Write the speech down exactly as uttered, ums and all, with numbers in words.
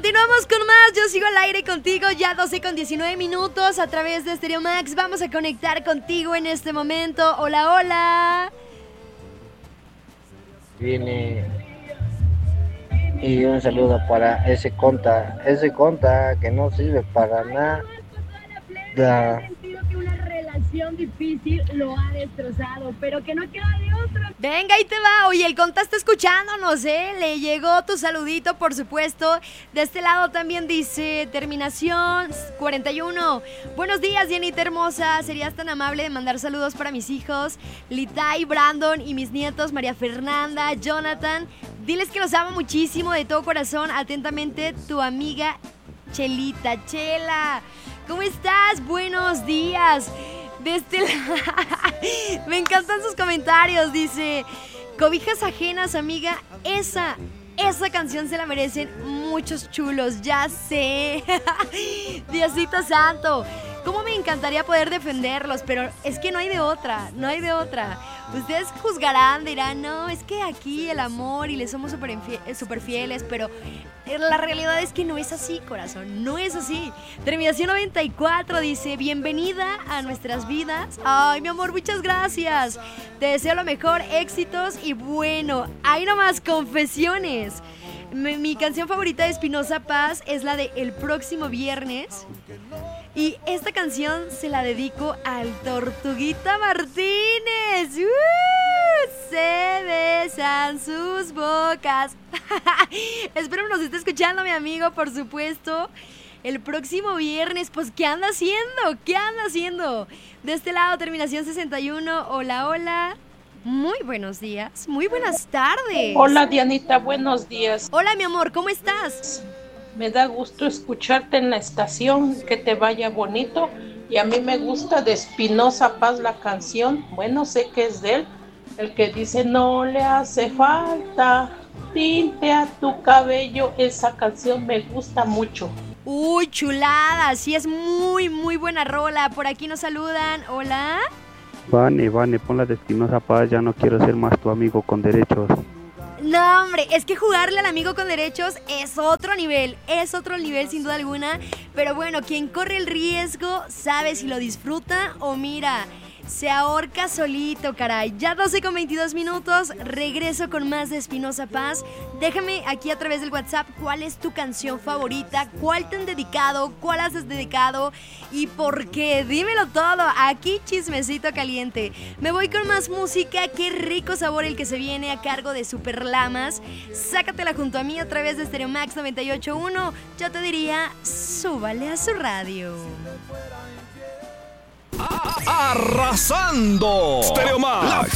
Continuamos con más, yo sigo al aire contigo, ya doce con diecinueve minutos a través de Stereo Max. Vamos a conectar contigo en este momento. Hola, hola. Viene y un saludo para ese conta, ese conta que no sirve para nada. Difícil lo ha destrozado, pero que no queda de otra. Venga, ahí te va. Oye, el conta está escuchándonos, ¿eh? Le llegó tu saludito, por supuesto. De este lado también dice terminación cuarenta y uno. Buenos días, Dianita hermosa. ¿Serías tan amable de mandar saludos para mis hijos Litai, Brandon y mis nietos María Fernanda, Jonathan? Diles que los amo muchísimo de todo corazón. Atentamente, tu amiga Chelita. Chela, ¿cómo estás? Buenos días. De este lado. Me encantan sus comentarios. Dice: cobijas ajenas, amiga. Esa, esa canción se la merecen muchos chulos. Ya sé. Diosito santo. Cómo me encantaría poder defenderlos, pero es que no hay de otra, no hay de otra. Ustedes juzgarán, dirán, no, es que aquí el amor y le somos súper infie- super fieles, pero la realidad es que no es así, corazón, no es así. Terminación noventa y cuatro dice: bienvenida a nuestras vidas. Ay, mi amor, muchas gracias. Te deseo lo mejor, éxitos y bueno, ahí nomás confesiones. Mi, mi canción favorita de Espinoza Paz es la de El Próximo Viernes. Y esta canción se la dedico al Tortuguita Martínez. ¡Uh! Se besan sus bocas. Espero nos esté escuchando, mi amigo, por supuesto. El próximo viernes, pues, ¿qué anda haciendo? ¿Qué anda haciendo? De este lado, terminación sesenta y uno. Hola, hola. Muy buenos días, muy buenas tardes. Hola, Dianita, buenos días. Hola, mi amor, ¿cómo estás? Me da gusto escucharte en la estación, que te vaya bonito. Y a mí me gusta de Espinoza Paz la canción, bueno, sé que es de él, el que dice: no le hace falta tinte a tu cabello. Esa canción me gusta mucho. Uy, chulada, sí, es muy, muy buena rola. Por aquí nos saludan, hola. Vane, Vane, pon la de Espinoza Paz, ya no quiero ser más tu amigo con derechos. No, hombre, es que jugarle al amigo con derechos es otro nivel, es otro nivel sin duda alguna. Pero bueno, quien corre el riesgo sabe si lo disfruta o mira, se ahorca solito, caray. Ya doce con veintidós minutos, regreso con más de Espinoza Paz. Déjame aquí a través del WhatsApp cuál es tu canción favorita, cuál te han dedicado, cuál has dedicado y por qué. Dímelo todo, aquí chismecito caliente. Me voy con más música, qué rico sabor el que se viene a cargo de Super Lamas. Sácatela junto a mí a través de Stereo Max noventa y ocho punto uno. Yo te diría, súbale a su radio. Arrasando Stereo Max.